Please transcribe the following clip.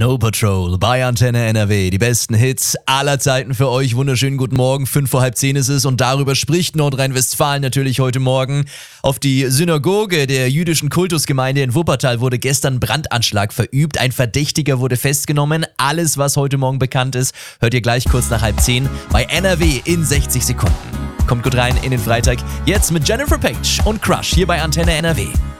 Snow Patrol bei Antenne NRW. Die besten Hits aller Zeiten für euch. Wunderschönen guten Morgen. 5:30 ist es und darüber spricht Nordrhein-Westfalen natürlich heute Morgen. Auf die Synagoge der jüdischen Kultusgemeinde in Wuppertal wurde gestern Brandanschlag verübt. Ein Verdächtiger wurde festgenommen. Alles, was heute Morgen bekannt ist, hört ihr gleich kurz nach 9:30 bei NRW in 60 Sekunden. Kommt gut rein in den Freitag. Jetzt mit Jennifer Page und Crush hier bei Antenne NRW.